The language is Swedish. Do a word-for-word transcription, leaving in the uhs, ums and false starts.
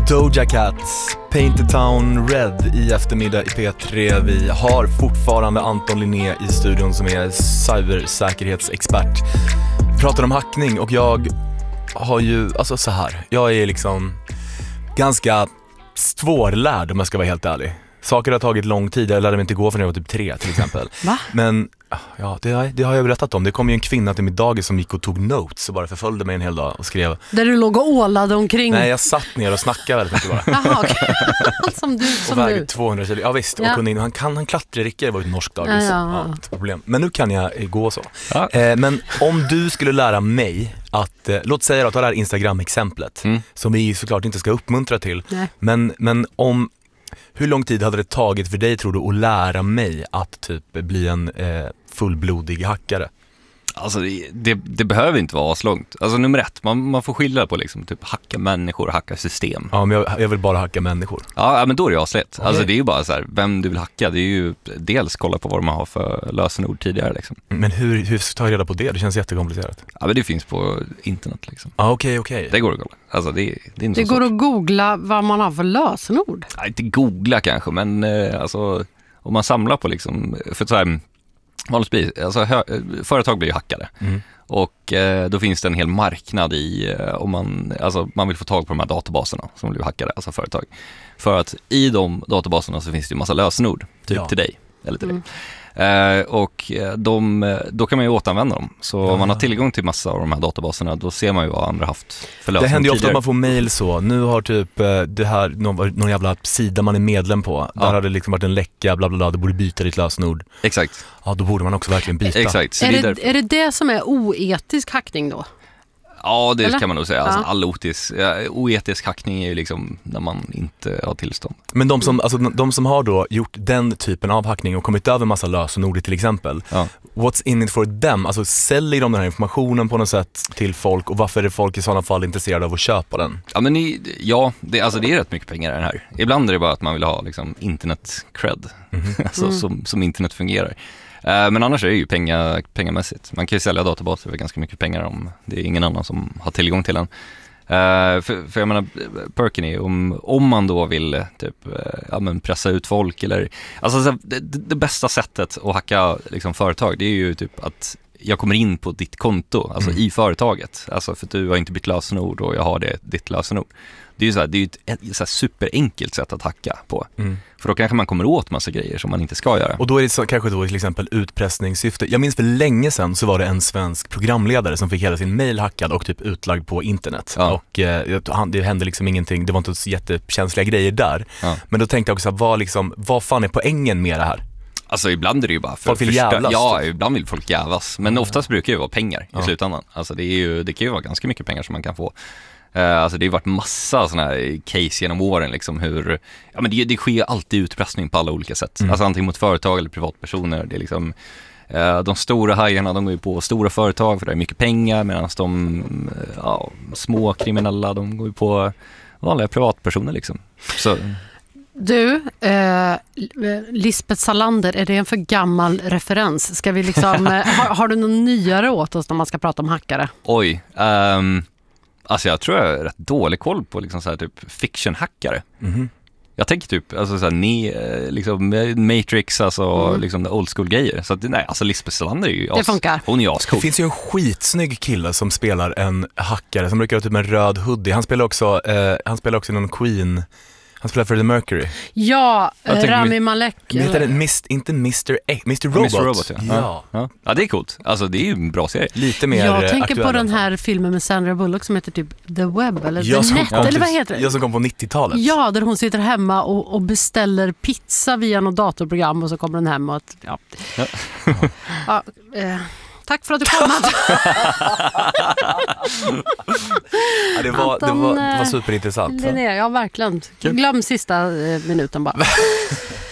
Doja Cat, Paint the Town Red i eftermiddag i P tre. Vi har fortfarande Anton Linné i studion som är cybersäkerhetsexpert. Vi pratar om hackning och jag har ju, alltså så här, jag är liksom ganska svårlärd om jag ska vara helt ärlig. Saker har tagit lång tid, jag lärde mig inte gå förrän jag var typ tre till exempel. Va? Men ja, det, det har jag berättat om. Det kom ju en kvinna till mitt dagis som gick och tog notes och bara förföljde mig en hel dag och skrev. Där du låg och ålade omkring? Nej, jag satt ner och snackade väldigt mycket bara. Jaha, okej. Som du, som och vägde du. tvåhundra kilo. Ja visst, och Ja. kunde in, han kan han klättra Rickard, det var ju ett norskt dagis. Ja, ja. Ja, ett problem. Men nu kan jag gå så. Ja. Eh, men om du skulle lära mig att, eh, låt säga att ta det här Instagram-exemplet Mm. som vi såklart inte ska uppmuntra till. Nej. Men, men om, hur lång tid hade det tagit för dig tror du att lära mig att typ bli en eh, fullblodig hackare? Alltså det, det, det behöver inte vara så långt. Alltså nummer ett, man, man får skilja på liksom typ hacka människor och hacka system. Ja, men jag, jag vill bara hacka människor. Ja, ja men då är det aslätt. Okay. Alltså det är ju bara så här, vem du vill hacka, det är ju dels kolla på vad man har för lösenord tidigare liksom. Men hur, hur tar jag reda på det? Det känns jättekomplicerat. Ja men det finns på internet liksom. Ja, okej, okej. Det går att kolla. Alltså det, det är inte Det så går svårt. att googla vad man har för lösenord. Ja, inte googla kanske, men eh, alltså om man samlar på liksom, för så här, vanligtvis, alltså hö, företag blir ju hackade. Mm. Och eh, då finns det en hel marknad i eh, om man, alltså, man vill få tag på de här databaserna som blir hackade, alltså företag. För att i de databaserna så finns det ju massa lösenord, typ Ja. till dig eller till Mm. dig. Eh, och de, då kan man ju återanvända dem. Så Ja. om man har tillgång till massa av de här databaserna, då ser man ju vad andra haft för lösenord Det händer ju ofta tidigare. att man får mejl så. Nu har typ eh, det här, någon, någon jävla sida man är medlem på. Ja. Där har det liksom varit en läcka, bla bla bla, du borde byta ditt lösenord. Exakt, Ja, då borde man också verkligen byta. exakt. Så Är det är det, därför- är det det som är oetisk hackning då? Ja, det Eller? kan man nog säga. Alltså, Ja. all oetisk, ja, oetisk hackning är ju liksom när man inte har tillstånd. Men de som, alltså, de som har då gjort den typen av hackning och kommit över massa lösenord till exempel, Ja. what's in it for them? Alltså säljer de den här informationen på något sätt till folk och varför är folk i sådana fall intresserade av att köpa den? Ja, men i, ja det, alltså det är rätt mycket pengar i den här. Ibland är det bara att man vill ha liksom, internet cred, Mm-hmm. alltså, Mm. som, som internet fungerar. Eh, men annars är det ju penga, pengamässigt. Man kan ju sälja databaser för ganska mycket pengar om det är ingen annan som har tillgång till den. Uh, för, för jag menar, Perkiny, om, om man då vill typ, uh, ja, men pressa ut folk eller, alltså så, det, det bästa sättet att hacka liksom, företag, det är ju typ att jag kommer in på ditt konto, alltså Mm. i företaget, alltså för att du har inte bytt lösenord och jag har det, ditt lösenord. Det är ju så här, det är ju ett, ett så här superenkelt sätt att hacka på. Mm. För då kanske man kommer åt massa grejer som man inte ska göra. Och då är det så, kanske då till exempel utpressningssyfte. Jag minns för länge sedan så var det en svensk programledare som fick hela sin mail hackad och typ utlagd på internet. Ja. Och eh, han, det hände liksom ingenting, det var inte så jättekänsliga grejer där. Ja. Men då tänkte jag också, vad, liksom, vad fan är poängen med det här? Alltså ibland är det ju bara för Folk vill första- jävlas, Ja, typ. ibland vill folk jävlas. Men oftast brukar det ju vara pengar i Ja. slutändan. Alltså det, är ju, det kan ju vara ganska mycket pengar som man kan få. Uh, alltså det har ju varit massa sådana här case genom åren liksom hur, ja men det, det sker ju alltid utpressning på alla olika sätt. Mm. Alltså antingen mot företag eller privatpersoner. Det är liksom, uh, de stora hajarna, de går ju på stora företag för det är mycket pengar, medan de uh, ja, små kriminella, de går ju på vanliga privatpersoner liksom. Så... Du, eh, Lisbeth Salander, är det en för gammal referens? Ska vi liksom, eh, har, har du någon nyare åt oss när man ska prata om hackare? Oj, um, alltså jag tror jag har rätt dålig koll på liksom så här typ fiction-hackare. Mhm. Jag tänker typ alltså så här, ni, liksom Matrix, alltså Mm. liksom old school grejer. Så att, nej, alltså Lisbeth Salander är ju Det funkar. hon är ju Det ascool. finns ju en skitsnygg kille som spelar en hackare som brukar ha typ en röd hoodie. Han spelar också, eh, han spelar också någon Queen. Han spelar Freddie Mercury. Ja, Jag tänker Rami mi- Malek. Heter det Mist, inte mister X, mister Robot? mister Robot, ja. Ja. Ja. Ja, det är coolt. Alltså det är ju en bra serie. Lite mer Jag eh, tänker aktuell på den i alla fall. här filmen med Sandra Bullock som heter typ The Web eller Jag The som Net, kom eller typ- vad heter det? Jag som kom på nittiotalet. Ja, där hon sitter hemma och, och beställer pizza via något datorprogram och så kommer den hem och att, ja. Ja. Ja, eh, tack för att du kom. Ja, det, var, det, Anton, var, det var eh, superintressant. Linnea, ja verkligen. Glöm sista eh, minuten bara.